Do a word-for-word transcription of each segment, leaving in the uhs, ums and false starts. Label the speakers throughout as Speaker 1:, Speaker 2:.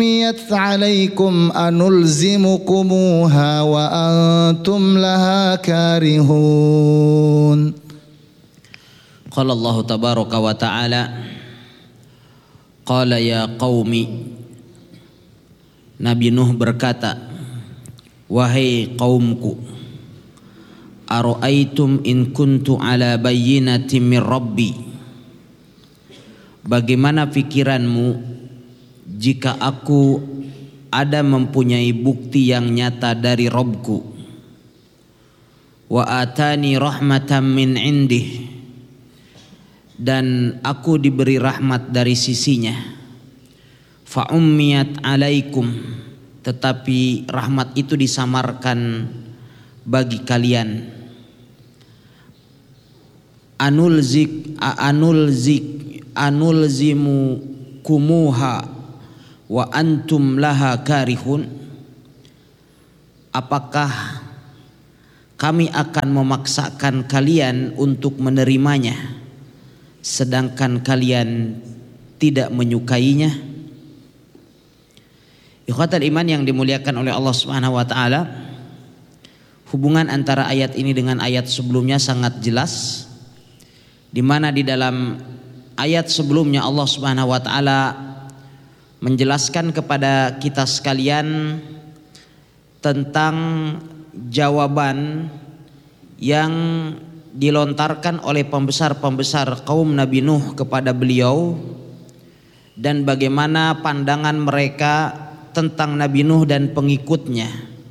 Speaker 1: فعميت عليكم أنلزمكموها وأنتم لها كارهون.
Speaker 2: قال الله تبارك وتعالى قال يا قوم, Nabi Nuh berkata, wahai kaumku, ara'aitum in kuntu ala bayyinatin min rabbi, bagaimana pikiranmu jika aku ada mempunyai bukti yang nyata dari Rabbku, wa atani rahmatan min indih, dan aku diberi rahmat dari sisinya, fa ummiyat alaikum, tetapi rahmat itu disamarkan bagi kalian, anulzik anulzik anulzimu kumuha wa antum laha karihun, apakah kami akan memaksakan kalian untuk menerimanya sedangkan kalian tidak menyukainya? Ikhwatal iman yang dimuliakan oleh Allah Subhanahu wa taala, hubungan antara ayat ini dengan ayat sebelumnya sangat jelas, di mana di dalam ayat sebelumnya Allah Subhanahu wa taala menjelaskan kepada kita sekalian tentang jawaban yang dilontarkan oleh pembesar-pembesar kaum Nabi Nuh kepada beliau, dan bagaimana pandangan mereka tentang Nabi Nuh dan pengikutnya.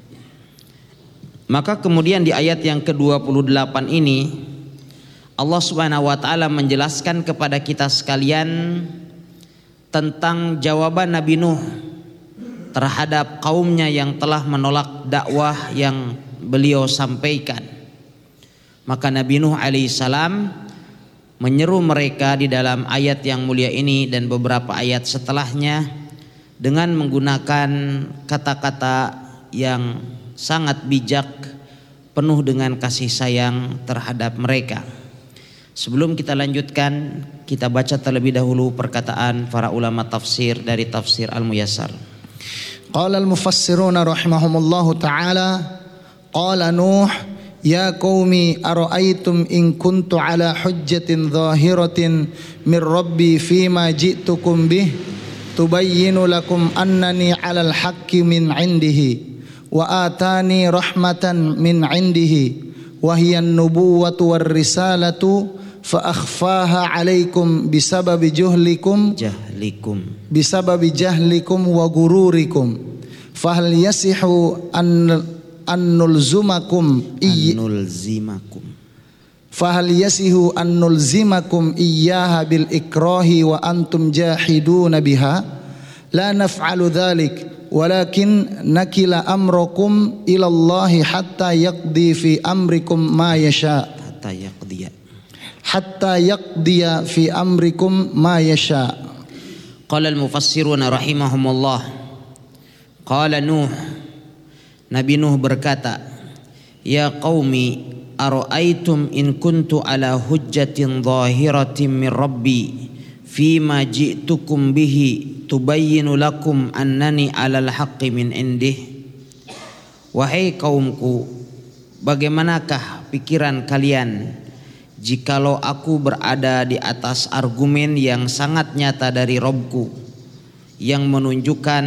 Speaker 2: Maka kemudian di ayat yang ke dua puluh delapan ini Allah Subhanahu wa taala menjelaskan kepada kita sekalian tentang jawaban Nabi Nuh terhadap kaumnya yang telah menolak dakwah yang beliau sampaikan. Maka Nabi Nuh alaihissalam menyeru mereka di dalam ayat yang mulia ini dan beberapa ayat setelahnya dengan menggunakan kata-kata yang sangat bijak, penuh dengan kasih sayang terhadap mereka. Sebelum kita lanjutkan, kita baca terlebih dahulu perkataan para ulama tafsir dari tafsir Al-Muyassar.
Speaker 1: Qala al-mufassiruna rahimahumullahu ta'ala, qala Nuh ya qaumi ara'aytum in kuntu ala hujjatin zahiratin min rabbi fima ji'tukum bih tubayyinu lakum annani ala al-haqqi min indihi wa atani rahmatan min indihi wa hiya an-nubuwwatu war-risalatu fa akhfaha 'alaikum bisababi juhlikum
Speaker 2: jahlikum
Speaker 1: bisababi jahlikum wa gururikum fahal yasihu an annulzumakum
Speaker 2: annulzimakum
Speaker 1: fahal yasihu annulzimakum iyyaha bil ikrahi wa antum jahiduna biha la naf'alu dhalik walakin nakila amrakum ila Allah hatta yaqdi fi amrikum ma yasha
Speaker 2: hatta yaqdiya
Speaker 1: hatta yaqdiya fi amrikum ma yasha.
Speaker 2: Qala al-mufassiruna rahimahumullah, qala Nuh, Nabi Nuh berkata, ya qaumi ara'aitum in kuntu ala hujjatin zahiratin min rabbi fima ji'tukum bihi tubayyinu lakum annani alal haqqi min indih. Wahai kaumku, bagaimanakah pikiran kalian jikalau aku berada di atas argumen yang sangat nyata dari Rabbku yang menunjukkan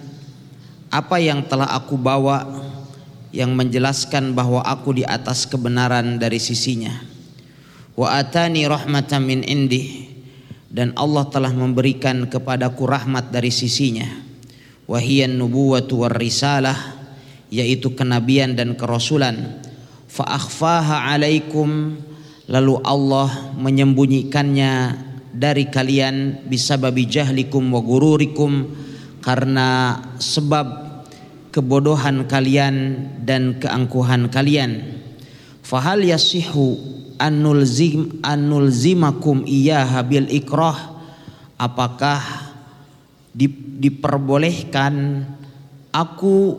Speaker 2: apa yang telah aku bawa, yang menjelaskan bahwa aku di atas kebenaran dari sisinya. Wa atani rahmatan min indih, dan Allah telah memberikan kepadaku rahmat dari sisinya. Wa hiyan nubuwatu war risalah, yaitu kenabian dan kerasulan. Fa akhfaha alaikum, lalu Allah menyembunyikannya dari kalian bisababi jahlikum wa gururikum, karena sebab kebodohan kalian dan keangkuhan kalian. Fahal yasihu annulzim annulzimakum iyyaha bil ikrah, apakah di, diperbolehkan aku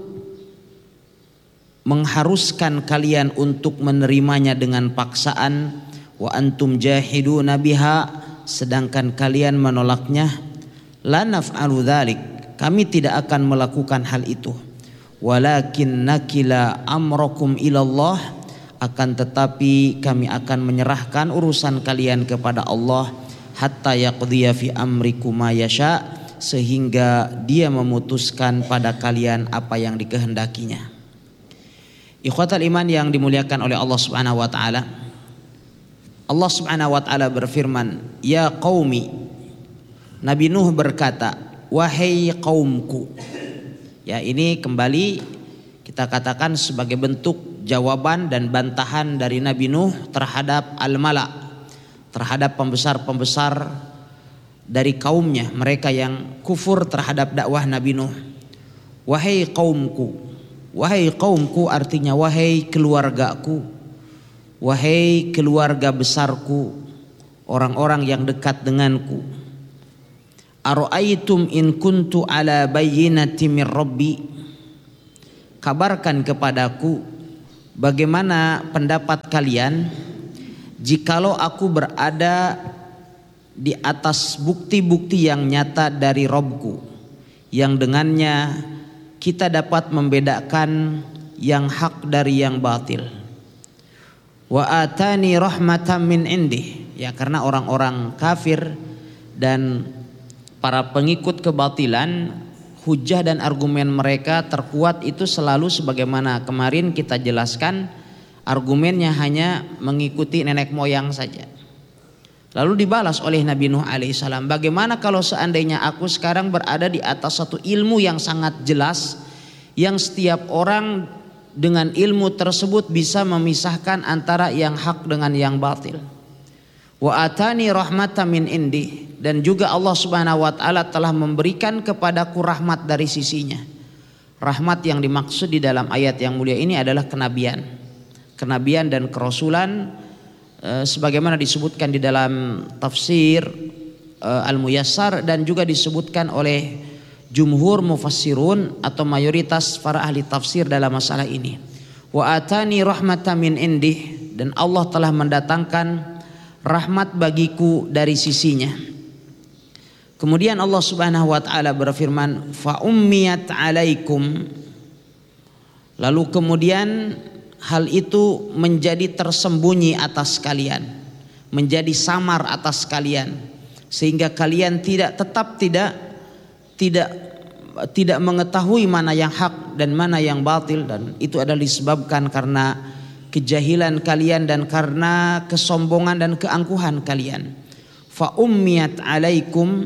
Speaker 2: mengharuskan kalian untuk menerimanya dengan paksaan, wa antum jahiduna biha, sedangkan kalian menolaknya? La naf'alu dzalik, kami tidak akan melakukan hal itu. Walakin nakila amrakum ilallah, akan tetapi kami akan menyerahkan urusan kalian kepada Allah hatta yaqdiya fi amrikum ma yasha, sehingga dia memutuskan pada kalian apa yang dikehendakinya. Ikhwatal iman yang dimuliakan oleh Allah Subhanahu wa taala. Allah Subhanahu wa taala berfirman, "Ya qaumi." Nabi Nuh berkata, "Wahai kaumku." Ya, ini kembali kita katakan sebagai bentuk jawaban dan bantahan dari Nabi Nuh terhadap al-mala, terhadap pembesar-pembesar dari kaumnya, mereka yang kufur terhadap dakwah Nabi Nuh. Wahai kaumku. Wahai kaumku artinya wahai keluargaku, wahai keluarga besarku, orang-orang yang dekat denganku. Ara'aitum in kuntu ala bayyinati min rabbi, kabarkan kepadaku bagaimana pendapat kalian jikalau aku berada di atas bukti-bukti yang nyata dari Rabbku, yang dengannya kita dapat membedakan yang hak dari yang batil. Wa atani rahmatan min indih, ya, karena orang-orang kafir dan para pengikut kebatilan, hujah dan argumen mereka terkuat itu selalu sebagaimana kemarin kita jelaskan, argumennya hanya mengikuti nenek moyang saja. Lalu dibalas oleh Nabi Nuh alaihissalam, bagaimana kalau seandainya aku sekarang berada di atas satu ilmu yang sangat jelas, yang setiap orang dengan ilmu tersebut bisa memisahkan antara yang hak dengan yang batil. Wa atani rahmatan min indi, dan juga Allah Subhanahu wa taala telah memberikan kepadaku rahmat dari sisinya. Rahmat yang dimaksud di dalam ayat yang mulia ini adalah kenabian. Kenabian dan kerasulan, sebagaimana disebutkan di dalam tafsir uh, Al-Muyassar dan juga disebutkan oleh jumhur mufassirun atau mayoritas para ahli tafsir dalam masalah ini. Wa atani rahmatan min indih, dan Allah telah mendatangkan rahmat bagiku dari sisinya. Kemudian Allah Subhanahu wa taala berfirman, fa ummiyat alaikum, lalu kemudian hal itu menjadi tersembunyi atas kalian, menjadi samar atas kalian, sehingga kalian tidak tetap tidak tidak tidak mengetahui mana yang hak dan mana yang batil, dan itu adalah disebabkan karena kejahilan kalian dan karena kesombongan dan keangkuhan kalian. Fa ummiyat alaikum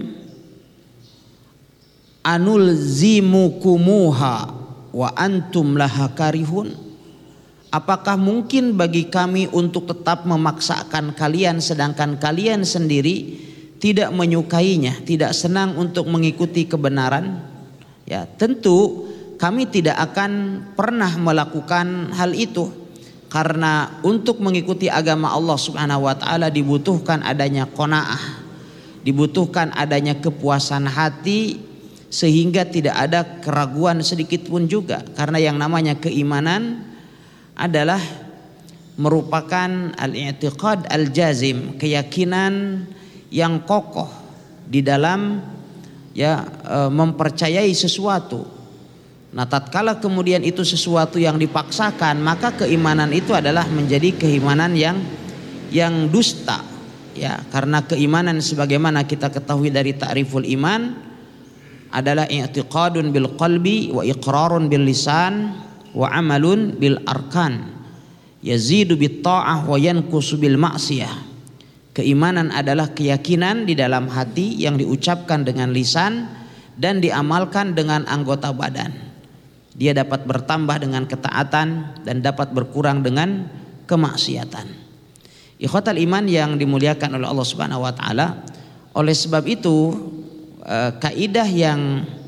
Speaker 2: anulzimukumuha wa antum laha karihun. Apakah mungkin bagi kami untuk tetap memaksakan kalian sedangkan kalian sendiri tidak menyukainya, tidak senang untuk mengikuti kebenaran? Ya, tentu kami tidak akan pernah melakukan hal itu, karena untuk mengikuti agama Allah Subhanahu wa taala dibutuhkan adanya qanaah, dibutuhkan adanya kepuasan hati, sehingga tidak ada keraguan sedikit pun juga, karena yang namanya keimanan adalah merupakan al-i'tiqad al-jazim, keyakinan yang kokoh di dalam ya e, mempercayai sesuatu. Nah, tatkala kemudian itu sesuatu yang dipaksakan, maka keimanan itu adalah menjadi keimanan yang yang dusta, ya, karena keimanan sebagaimana kita ketahui dari ta'riful iman adalah i'tiqadun bil qalbi wa iqrarun bil lisan wa amalun bil arkan, yazidu bit ta'ah wa yanqusu bil ma'siyah. Keimanan adalah keyakinan di dalam hati yang diucapkan dengan lisan dan diamalkan dengan anggota badan. Dia dapat bertambah dengan ketaatan dan dapat berkurang dengan kemaksiatan. Ikhwatal iman yang dimuliakan oleh Allah Subhanahu wa taala, oleh sebab itu kaidah yang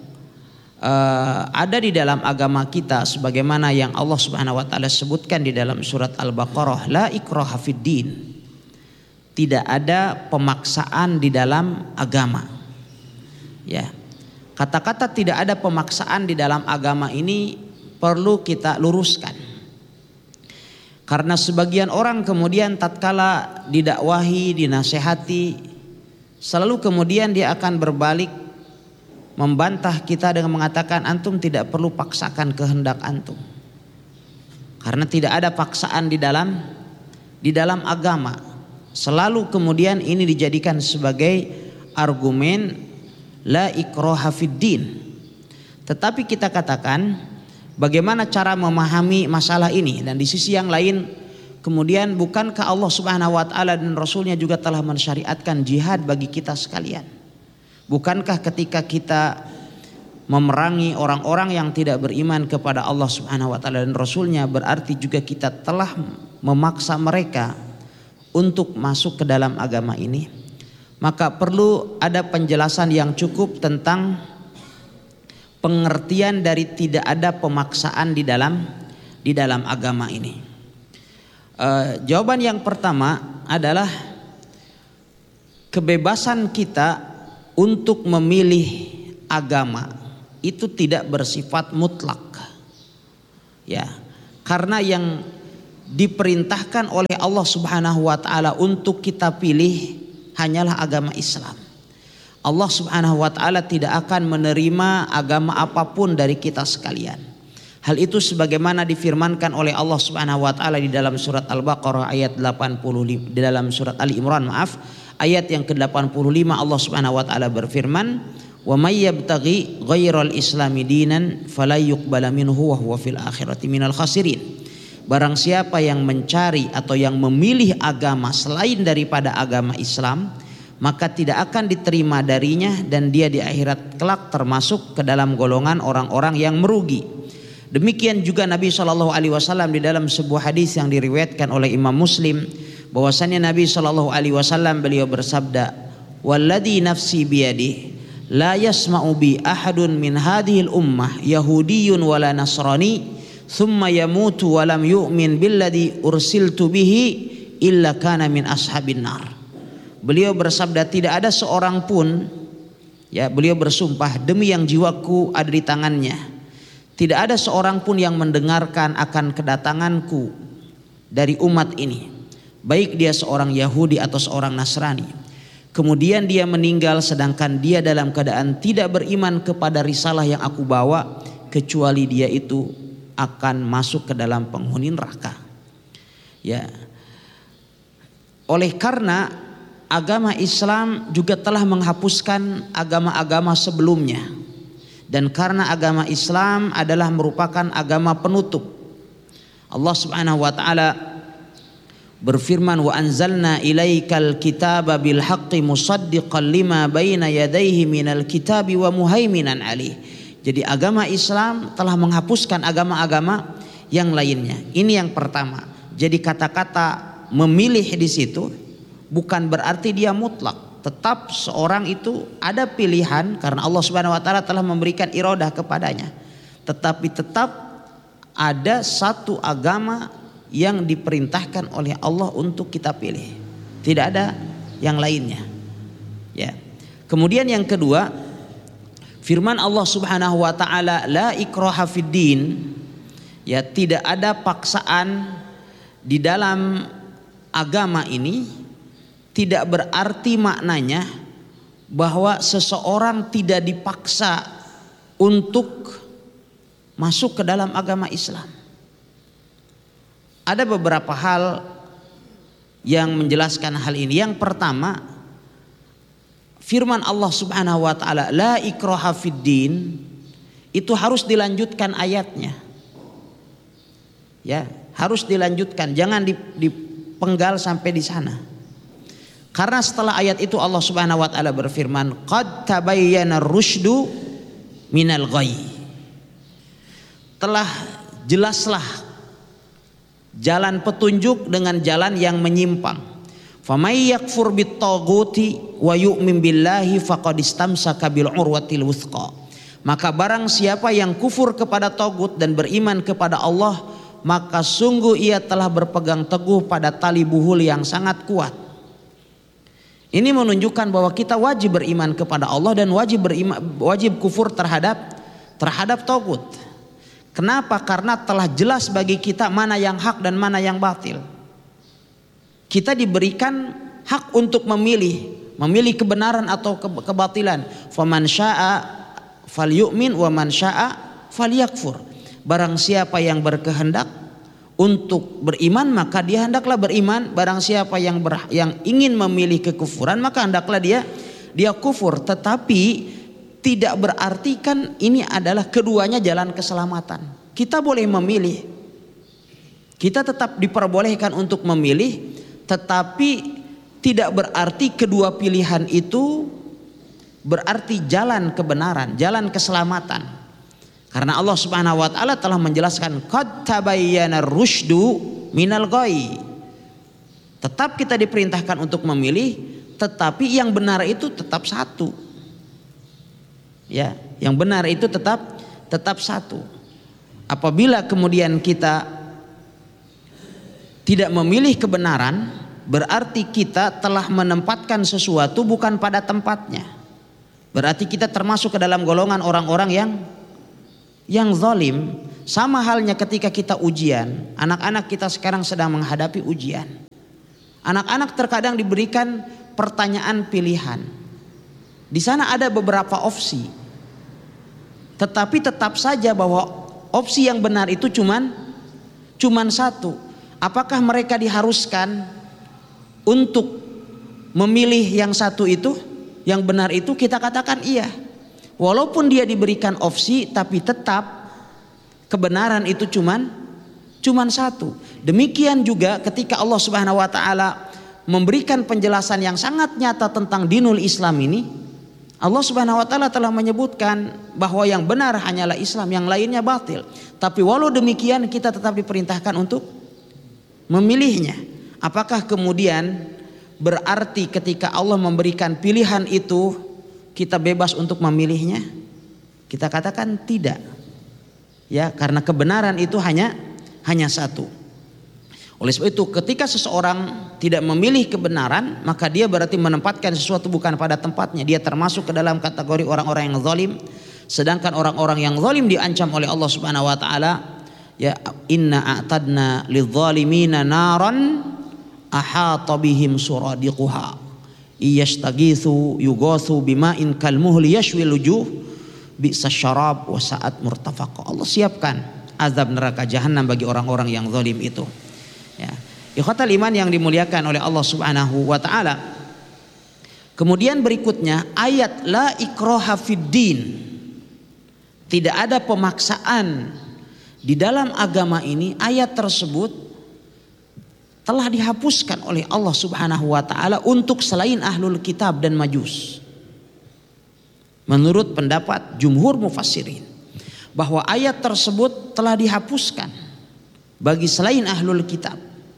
Speaker 2: Uh, ada di dalam agama kita sebagaimana yang Allah Subhanahu wa taala sebutkan di dalam surat Al-Baqarah, la ikraha fid din, tidak ada pemaksaan di dalam agama. Ya. Kata-kata tidak ada pemaksaan di dalam agama ini perlu kita luruskan. Karena sebagian orang kemudian tatkala didakwahi, dinasehati, selalu kemudian dia akan berbalik membantah kita dengan mengatakan antum tidak perlu paksakan kehendak antum. Karena tidak ada paksaan di dalam di dalam agama. Selalu kemudian ini dijadikan sebagai argumen la ikraha fiddin. Tetapi kita katakan bagaimana cara memahami masalah ini, dan di sisi yang lain kemudian bukankah Allah Subhanahu wa taala dan Rasulnya juga telah mensyariatkan jihad bagi kita sekalian? Bukankah ketika kita memerangi orang-orang yang tidak beriman kepada Allah Subhanahu wa taala dan Rasulnya, berarti juga kita telah memaksa mereka untuk masuk ke dalam agama ini? Maka perlu ada penjelasan yang cukup tentang pengertian dari tidak ada pemaksaan di dalam di dalam agama ini. E, jawaban yang pertama adalah kebebasan kita untuk memilih agama itu tidak bersifat mutlak. Ya, karena yang diperintahkan oleh Allah Subhanahu wa taala untuk kita pilih hanyalah agama Islam. Allah Subhanahu wa taala tidak akan menerima agama apapun dari kita sekalian. Hal itu sebagaimana difirmankan oleh Allah Subhanahu wa taala di dalam surat Al-Baqarah ayat delapan puluh lima, di dalam surat Ali Imran maaf, ayat yang ke delapan puluh lima Allah Subhanahu wa taala berfirman, "Wa may yabtaghi ghairal islami dinan fala yuqbala minhu wa huwa fil akhirati minal khasirin." Barang siapa yang mencari atau yang memilih agama selain daripada agama Islam, maka tidak akan diterima darinya dan dia di akhirat kelak termasuk ke dalam golongan orang-orang yang merugi. Demikian juga Nabi shallallahu alaihi wasallam di dalam sebuah hadis yang diriwayatkan oleh Imam Muslim, bahwasannya Nabi shallallahu alaihi wasallam beliau bersabda, "Walladzi nafsi biyadihi la yasma'u bi ahadun min hadhil ummah yahudiyyun wala nasrani thumma yamutu wa lam yu'min billadzi ursiltu bihi illa kana min ashabin nar." Beliau bersabda, tidak ada seorang pun, ya beliau bersumpah demi yang jiwaku ada di tangannya, tidak ada seorang pun yang mendengarkan akan kedatanganku dari umat ini, baik dia seorang Yahudi atau seorang Nasrani, kemudian dia meninggal sedangkan dia dalam keadaan tidak beriman kepada risalah yang aku bawa, kecuali dia itu akan masuk ke dalam penghuni neraka. Ya, oleh karena agama Islam juga telah menghapuskan agama-agama sebelumnya, dan karena agama Islam adalah merupakan agama penutup, Allah Subhanahu wa taala berfirman, "Wa anzalna ilaikal kitaba bil haqqi musaddiqan lima baina yadayhi minal kitabi wa muhaiminan alih." Jadi agama Islam telah menghapuskan agama-agama yang lainnya. Ini yang pertama. Jadi kata-kata memilih di situ bukan berarti dia mutlak. Tetap seorang itu ada pilihan karena Allah Subhanahu wa taala telah memberikan iradah kepadanya. Tetapi tetap ada satu agama yang diperintahkan oleh Allah untuk kita pilih. Tidak ada yang lainnya. Ya. Kemudian yang kedua, firman Allah Subhanahu wa taala, la ikraha fiddin. Ya, tidak ada paksaan di dalam agama ini. Tidak berarti maknanya bahwa seseorang tidak dipaksa untuk masuk ke dalam agama Islam. Ada beberapa hal yang menjelaskan hal ini. Yang pertama, firman Allah Subhanahu wa taala, la ikraha fiddin, itu harus dilanjutkan ayatnya. Ya, harus dilanjutkan, jangan dipenggal sampai di sana. Karena setelah ayat itu Allah Subhanahu wa taala berfirman, qad tabayyana rusydu minal ghayy. Telah jelaslah jalan petunjuk dengan jalan yang menyimpang. Famay yakfur bit-taghuti wa yu'min billahi faqad istamsaka bil urwatil wuthqa. Maka barang siapa yang kufur kepada tagut dan beriman kepada Allah, maka sungguh ia telah berpegang teguh pada tali buhul yang sangat kuat. Ini menunjukkan bahwa kita wajib beriman kepada Allah dan wajib beriman, wajib kufur terhadap terhadap tagut. Kenapa? Karena telah jelas bagi kita mana yang hak dan mana yang batil. Kita diberikan hak untuk memilih, memilih kebenaran atau ke- kebatilan. Faman syaa falyu'min wa man syaa falyakfur. Barang siapa yang berkehendak untuk beriman maka dia hendaklah beriman, barang siapa yang ber, yang ingin memilih kekufuran maka hendaklah dia dia kufur. Tetapi tidak berarti kan ini adalah keduanya jalan keselamatan. Kita boleh memilih, kita tetap diperbolehkan untuk memilih, tetapi tidak berarti kedua pilihan itu berarti jalan kebenaran, jalan keselamatan. Karena Allah Subhanahu wa taala telah menjelaskan qad tabayyana rusydu minal ghayy. Tetap kita diperintahkan untuk memilih, tetapi yang benar itu tetap satu. Ya, yang benar itu tetap tetap satu. Apabila kemudian kita tidak memilih kebenaran, berarti kita telah menempatkan sesuatu bukan pada tempatnya. Berarti kita termasuk ke dalam golongan orang-orang yang yang zalim. Sama halnya ketika kita ujian, anak-anak kita sekarang sedang menghadapi ujian. Anak-anak terkadang diberikan pertanyaan pilihan. Di sana ada beberapa opsi, tetapi tetap saja bahwa opsi yang benar itu cuman cuman satu. Apakah mereka diharuskan untuk memilih yang satu itu, yang benar itu? Kita katakan iya. Walaupun dia diberikan opsi, tapi tetap kebenaran itu cuman cuman satu. Demikian juga ketika Allah Subhanahu wa taala memberikan penjelasan yang sangat nyata tentang dinul Islam ini, Allah Subhanahu wa taala telah menyebutkan bahwa yang benar hanyalah Islam, yang lainnya batil. Tapi walau demikian kita tetap diperintahkan untuk memilihnya. Apakah kemudian berarti ketika Allah memberikan pilihan itu kita bebas untuk memilihnya? Kita katakan tidak. Ya, karena kebenaran itu hanya hanya satu. Oleh sebab itu ketika seseorang tidak memilih kebenaran, maka dia berarti menempatkan sesuatu bukan pada tempatnya. Dia termasuk ke dalam kategori orang-orang yang zalim. Sedangkan orang-orang yang zalim diancam oleh Allah Subhanahu wa taala, ya inna a'tadna lidzalimina naran ahata bihim suradiquha iyastagitsu yughatsu bima'in kalmuhli yashwil wujuh bi'sa syarab wa sa'at murtafaqa. Allah siapkan azab neraka jahanam bagi orang-orang yang zalim itu. Ya, ikhwatal iman yang dimuliakan oleh Allah Subhanahu wa taala. Kemudian berikutnya ayat la ikraha fiddin. Tidak ada pemaksaan di dalam agama ini. Ayat tersebut telah dihapuskan oleh Allah Subhanahu wa taala untuk selain ahlul kitab dan majus. Menurut pendapat jumhur mufassirin bahwa ayat tersebut telah dihapuskan bagi selain ahlul kitab.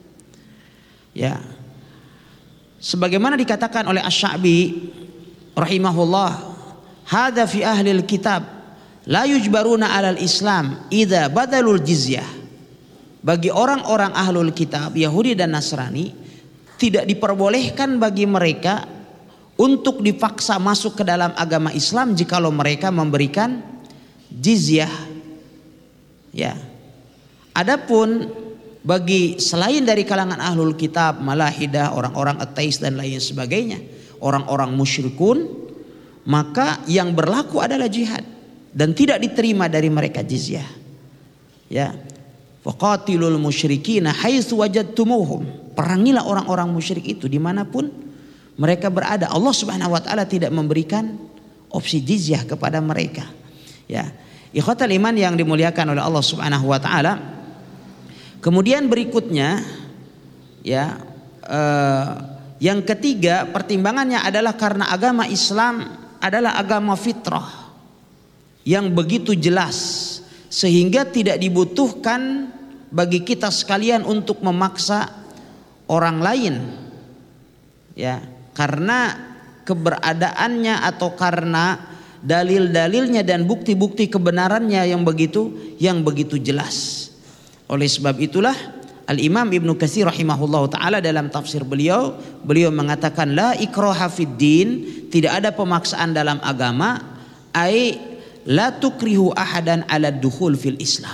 Speaker 2: Ya. Sebagaimana dikatakan oleh Asy-Sya'bi rahimahullah, hadza fi ahlil kitab la yujbaruna 'alal Islam idza badalul jizyah. Bagi orang-orang ahlul kitab Yahudi dan Nasrani tidak diperbolehkan bagi mereka untuk dipaksa masuk ke dalam agama Islam jikalau mereka memberikan jizyah. Ya. Adapun bagi selain dari kalangan ahlul kitab, malahidah, orang-orang ateis dan lain sebagainya, orang-orang musyrikun, maka yang berlaku adalah jihad dan tidak diterima dari mereka jizyah. Ya. Faqatilul musyrikina haitsu wajadtumuhum. Perangilah orang-orang musyrik itu dimanapun mereka berada. Allah Subhanahu wa taala tidak memberikan opsi jizyah kepada mereka. Ya, ikhwatal iman yang dimuliakan oleh Allah Subhanahu wa taala. Kemudian berikutnya, ya, eh, yang ketiga pertimbangannya adalah karena agama Islam adalah agama fitrah yang begitu jelas, sehingga tidak dibutuhkan bagi kita sekalian untuk memaksa orang lain, ya, karena keberadaannya atau karena dalil-dalilnya dan bukti-bukti kebenarannya yang begitu yang begitu jelas. Oleh sebab itulah Al-Imam Ibnu Katsir rahimahullahu taala dalam tafsir beliau, beliau mengatakan la ikraha fid din, tidak ada pemaksaan dalam agama, ai la tukrihu ahadan ala dukhul fil Islam.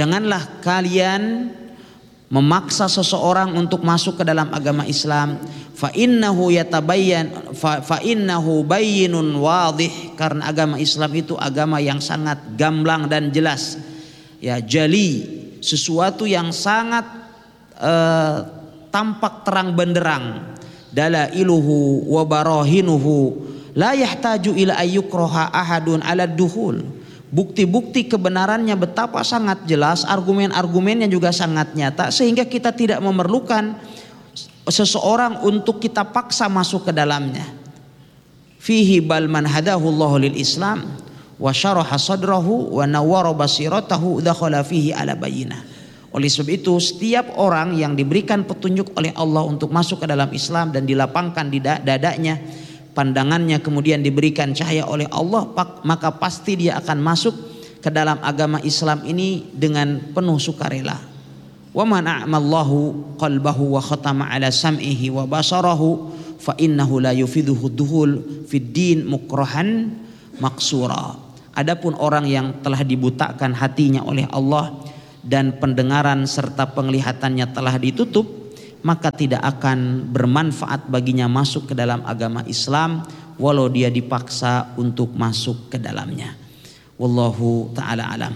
Speaker 2: Janganlah kalian memaksa seseorang untuk masuk ke dalam agama Islam, fa innahu yatabayyan fa, fa innahu bayyinun wadih, karena agama Islam itu agama yang sangat gamblang dan jelas, ya, jali, sesuatu yang sangat uh, tampak terang benderang, dalailuhu wa barahinuhu la yahtaju ila ayyukroha ahadun ala duhul. Bukti-bukti kebenarannya betapa sangat jelas, argumen-argumennya juga sangat nyata, sehingga kita tidak memerlukan seseorang untuk kita paksa masuk ke dalamnya. Fihi bal man hadahu Allahu lil Islam wa syaraha sadrahu wa nawwara basiratahu dakhala fihi ala bayyinah. Oleh sebab itu, setiap orang yang diberikan petunjuk oleh Allah untuk masuk ke dalam Islam dan dilapangkan di dadanya, pandangannya kemudian diberikan cahaya oleh Allah, maka pasti dia akan masuk ke dalam agama Islam ini dengan penuh sukarela. Wa man a'mallahu qalbahu wa khatama ala sam'ihi wa basarahu fa innahu la yufiduhu duhul fid din mukrahan maksura. Adapun orang yang telah dibutakan hatinya oleh Allah dan pendengaran serta penglihatannya telah ditutup, maka tidak akan bermanfaat baginya masuk ke dalam agama Islam walau dia dipaksa untuk masuk ke dalamnya. Wallahu ta'ala alam.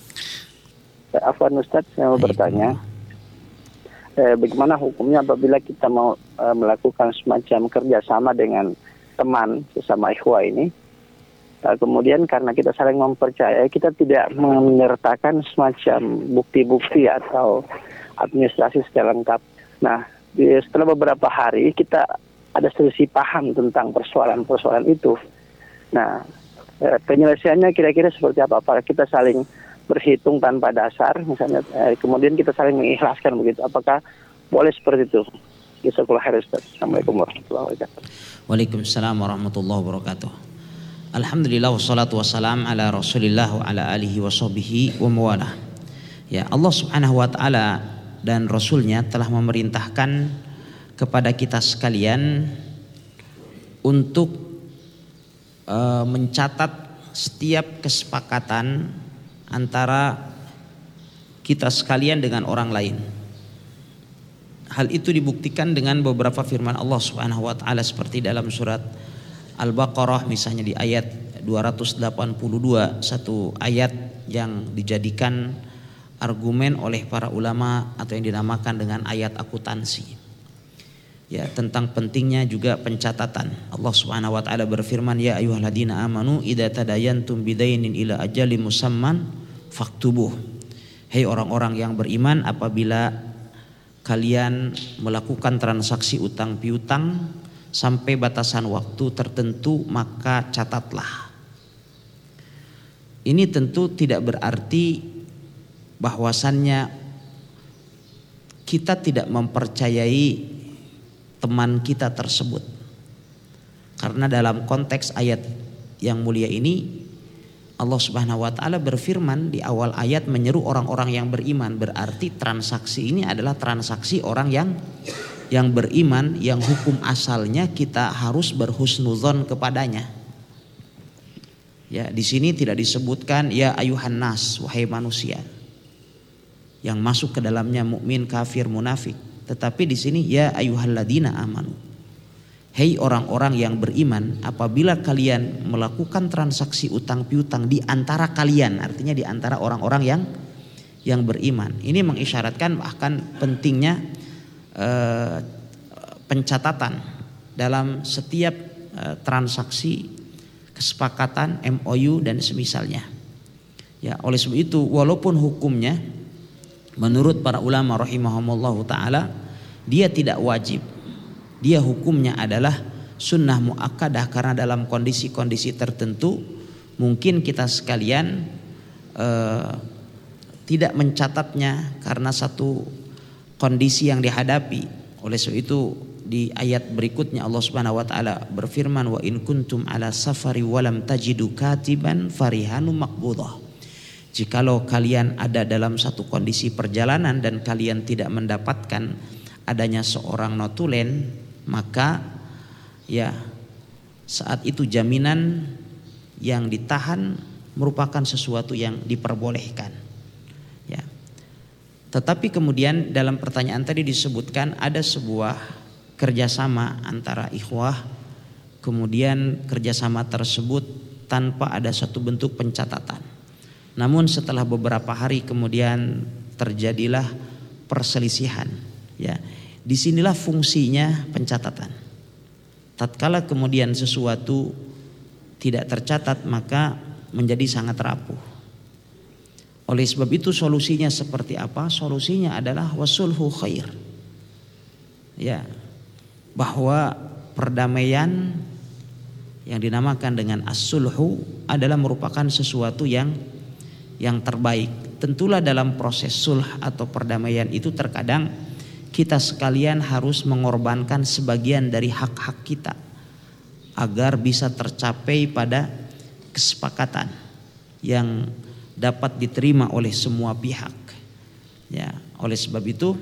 Speaker 3: Afwan Ustaz, saya mau bertanya, eh, bagaimana hukumnya apabila kita mau eh, melakukan semacam kerjasama dengan teman sesama ikhwah ini, eh, kemudian karena kita saling mempercayai, kita tidak menyertakan semacam bukti-bukti atau administrasi secara lengkap. Nah, setelah beberapa hari kita ada selisih paham tentang persoalan-persoalan itu. Nah, eh, penyelesaiannya kira-kira seperti apa? Apakah kita saling berhitung tanpa dasar, misalnya, eh, kemudian kita saling mengikhlaskan begitu? Apakah boleh seperti itu? Jazakallahu khairan Ustaz. Assalamualaikum warahmatullahi wabarakatuh.
Speaker 2: Waalaikumsalam warahmatullahi wabarakatuh. Alhamdulillah wassalatu wassalam ala Rasulillah wa ala alihi wa sahbihi wa mawalah. Ya, Allah Subhanahu wa taala dan Rasulnya telah memerintahkan kepada kita sekalian untuk e, mencatat setiap kesepakatan antara kita sekalian dengan orang lain. Hal itu dibuktikan dengan beberapa firman Allah Subhanahu wa taala seperti dalam surat Al-Baqarah misalnya di ayat dua ratus delapan puluh dua, satu ayat yang dijadikan argumen oleh para ulama atau yang dinamakan dengan ayat akuntansi, ya, tentang pentingnya juga pencatatan. Allah Subhanahu wa taala berfirman, ya ayyuhalladzina amanu idza tadayantum bidainin ila ajalin musamman faktubuh. Hei orang-orang yang beriman, apabila kalian melakukan transaksi utang piutang sampai batasan waktu tertentu, maka catatlah. Ini tentu tidak berarti bahwasannya kita tidak mempercayai teman kita tersebut, karena dalam konteks ayat yang mulia ini Allah Subhanahu wa taala berfirman di awal ayat menyeru orang-orang yang beriman, berarti transaksi ini adalah transaksi orang yang yang beriman, yang hukum asalnya kita harus berhusnuzon kepadanya. Ya, di sini tidak disebutkan ya ayuhan nas, wahai manusia, yang masuk ke dalamnya mukmin, kafir, munafik. Tetapi di sini ya ayyuhalladzina amanu. Hei orang-orang yang beriman, apabila kalian melakukan transaksi utang piutang di antara kalian, artinya di antara orang-orang yang yang beriman. Ini mengisyaratkan bahkan pentingnya eh, pencatatan dalam setiap eh, transaksi, kesepakatan, M O U dan semisalnya. Ya, oleh sebab itu walaupun hukumnya menurut para ulama rahimahumullahu ta'ala dia tidak wajib, dia hukumnya adalah sunnah muakkadah, karena dalam kondisi-kondisi tertentu mungkin kita sekalian eh, tidak mencatatnya karena satu kondisi yang dihadapi. Oleh sebab itu di ayat berikutnya Allah Subhanahu wa taala berfirman, wa in kuntum ala safari walam tajidu katiban farihanu maqbudah. Jikalau kalian ada dalam satu kondisi perjalanan dan kalian tidak mendapatkan adanya seorang notulen, maka ya saat itu jaminan yang ditahan merupakan sesuatu yang diperbolehkan. Ya. Tetapi kemudian dalam pertanyaan tadi disebutkan ada sebuah kerjasama antara ikhwah, kemudian kerjasama tersebut tanpa ada satu bentuk pencatatan. Namun setelah beberapa hari kemudian terjadilah perselisihan. Ya, disinilah fungsinya pencatatan. Tatkala kemudian sesuatu tidak tercatat maka menjadi sangat rapuh. Oleh sebab itu solusinya seperti apa? Solusinya adalah wasulhu khair. Ya, bahwa perdamaian yang dinamakan dengan as-sulhu adalah merupakan sesuatu yang yang terbaik. Tentulah dalam proses sulh atau perdamaian itu terkadang kita sekalian harus mengorbankan sebagian dari hak-hak kita agar bisa tercapai pada kesepakatan yang dapat diterima oleh semua pihak. Ya, oleh sebab itu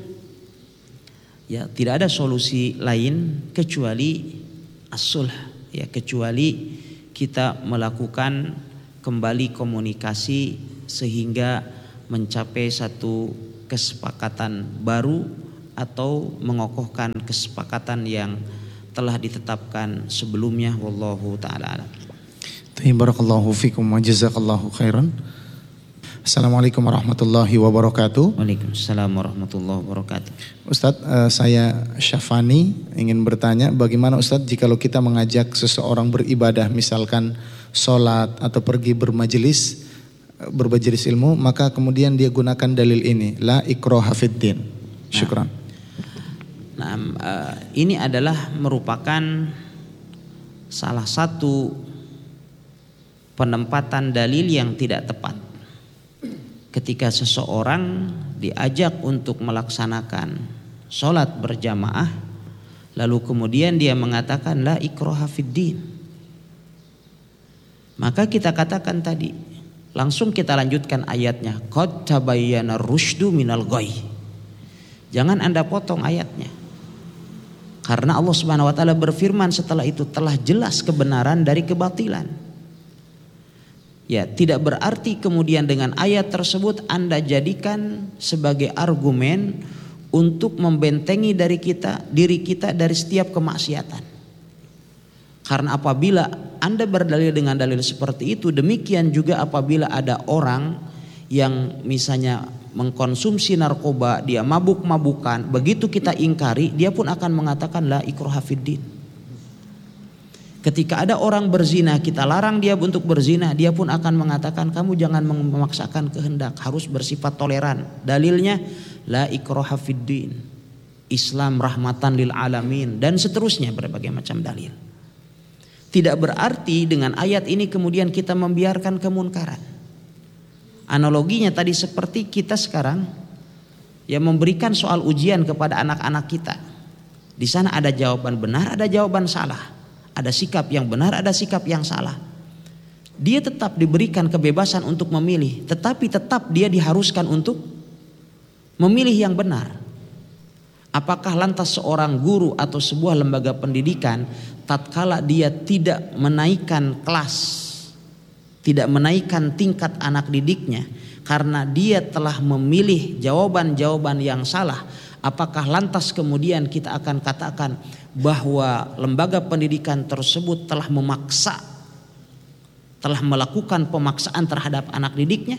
Speaker 2: ya tidak ada solusi lain kecuali as-sulh, ya, kecuali kita melakukan kembali komunikasi sehingga mencapai satu kesepakatan baru atau mengokohkan kesepakatan yang telah ditetapkan sebelumnya. Wallahu ta'ala alam.
Speaker 1: Barakallahu fikum wa jazakallahu khairan. Assalamualaikum warahmatullahi wabarakatuh.
Speaker 2: Waalaikumsalam warahmatullahi wabarakatuh.
Speaker 1: Ustadz, uh, saya Syafani ingin bertanya, bagaimana Ustadz jikalau kita mengajak seseorang beribadah, misalkan sholat atau pergi bermajelis, bermajelis ilmu, maka kemudian dia gunakan dalil ini, la ikraha fiddin. Syukran.
Speaker 2: Nah, uh, ini adalah merupakan salah satu penempatan dalil yang tidak tepat. Ketika seseorang diajak untuk melaksanakan sholat berjamaah, lalu kemudian dia mengatakan la ikraha fiddin, maka kita katakan tadi, langsung kita lanjutkan ayatnya, qad tabayyana rusydu minal ghayy. Jangan Anda potong ayatnya, karena Allah Subhanahu wa taala berfirman setelah itu, telah jelas kebenaran dari kebatilan. Ya, tidak berarti kemudian dengan ayat tersebut Anda jadikan sebagai argumen untuk membentengi dari kita, diri kita dari setiap kemaksiatan. Karena apabila Anda berdalil dengan dalil seperti itu, demikian juga apabila ada orang yang misalnya mengkonsumsi narkoba, dia mabuk-mabukan, begitu kita ingkari, dia pun akan mengatakan la ikraha fiddin. Ketika ada orang berzina, kita larang dia untuk berzina, dia pun akan mengatakan kamu jangan memaksakan kehendak, harus bersifat toleran. Dalilnya la ikraha fiddin, Islam rahmatan lil alamin, dan seterusnya berbagai macam dalil. Tidak berarti dengan ayat ini kemudian kita membiarkan kemunkaran. Analoginya tadi seperti kita sekarang yang memberikan soal ujian kepada anak-anak kita. Di sana ada jawaban benar, ada jawaban salah. Ada sikap yang benar, ada sikap yang salah. Dia tetap diberikan kebebasan untuk memilih, tetapi tetap dia diharuskan untuk memilih yang benar. Apakah lantas seorang guru atau sebuah lembaga pendidikan tatkala dia tidak menaikkan kelas, tidak menaikkan tingkat anak didiknya karena dia telah memilih jawaban-jawaban yang salah, apakah lantas kemudian kita akan katakan bahwa lembaga pendidikan tersebut telah memaksa, telah melakukan pemaksaan terhadap anak didiknya?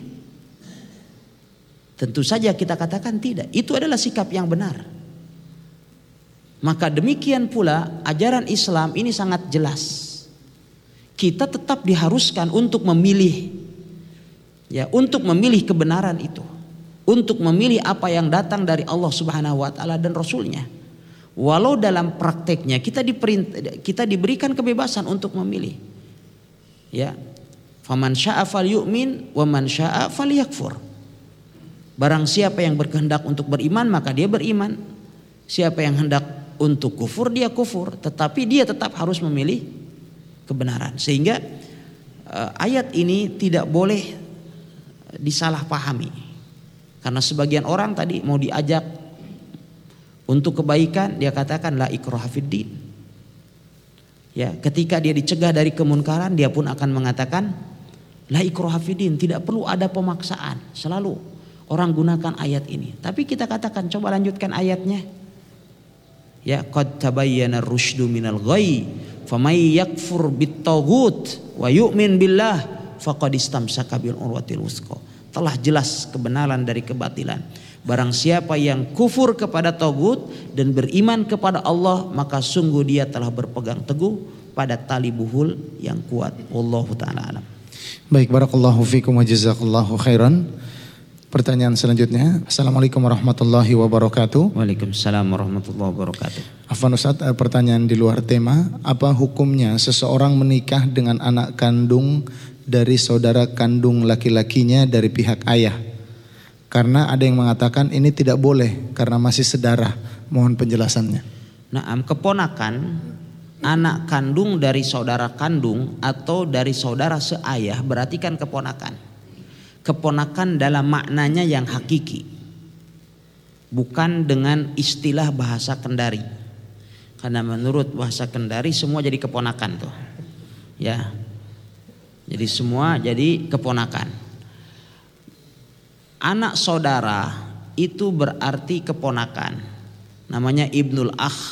Speaker 2: Tentu saja kita katakan tidak. Itu adalah sikap yang benar. Maka demikian pula ajaran Islam ini sangat jelas. Kita tetap diharuskan untuk memilih, ya, untuk memilih kebenaran itu, untuk memilih apa yang datang dari Allah Subhanahu wa taala dan Rasulnya. Walau dalam prakteknya kita diperint, kita diberikan kebebasan untuk memilih. Ya. Faman syaa'a falyu'min wa man syaa'a falyakfur. Barang siapa yang berkehendak untuk beriman maka dia beriman. Siapa yang hendak untuk kufur dia kufur, tetapi dia tetap harus memilih kebenaran. Sehingga uh, ayat ini tidak boleh disalahpahami. Karena sebagian orang tadi mau diajak untuk kebaikan, dia katakan la ikraha fiddin. Ya, ketika dia dicegah dari kemunkaran, dia pun akan mengatakan la ikraha fiddin, tidak perlu ada pemaksaan. Selalu orang gunakan ayat ini. Tapi kita katakan coba lanjutkan ayatnya. Ya, qad tabayyana ar-rusydu minal ghayy, famay yakfur bit-taghut wa yu'min billah faqad istamsaka bil urwatil wuthqa. Telah jelas kebenaran dari kebatilan. Barang siapa yang kufur kepada tagut dan beriman kepada Allah, maka sungguh dia telah berpegang teguh pada tali buhul yang kuat. Wallahu ta'ala alam.
Speaker 1: Baik, barakallahu fikum wa jazakallahu khairan. Pertanyaan selanjutnya. Assalamualaikum warahmatullahi wabarakatuh.
Speaker 2: Waalaikumsalam warahmatullahi wabarakatuh.
Speaker 1: Afwan Ustaz, pertanyaan di luar tema. Apa hukumnya seseorang menikah dengan anak kandung dari saudara kandung laki-lakinya dari pihak ayah? Karena ada yang mengatakan ini tidak boleh karena masih sedarah. Mohon penjelasannya.
Speaker 2: Nah, keponakan, anak kandung dari saudara kandung atau dari saudara seayah berarti kan keponakan. Keponakan dalam maknanya yang hakiki, bukan dengan istilah bahasa Kendari. Karena menurut bahasa Kendari semua jadi keponakan tuh, ya. Jadi semua jadi keponakan. Anak saudara itu berarti keponakan. Namanya ibnul akh